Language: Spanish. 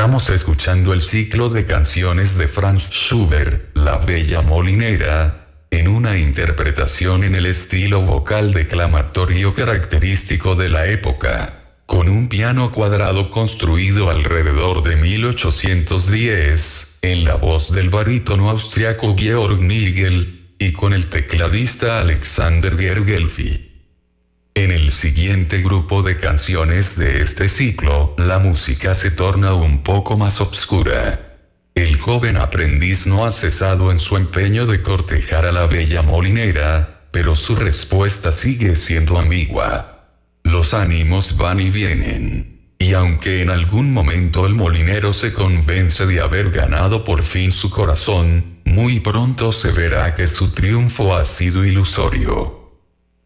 Estamos escuchando el ciclo de canciones de Franz Schubert, La Bella Molinera, en una interpretación en el estilo vocal declamatorio característico de la época, con un piano cuadrado construido alrededor de 1810, en la voz del barítono austriaco Georg Nigel, y con el tecladista Alexander Gergelfi. En el siguiente grupo de canciones de este ciclo, la música se torna un poco más obscura. El joven aprendiz no ha cesado en su empeño de cortejar a la bella molinera, pero su respuesta sigue siendo ambigua. Los ánimos van y vienen. Y aunque en algún momento el molinero se convence de haber ganado por fin su corazón, muy pronto se verá que su triunfo ha sido ilusorio.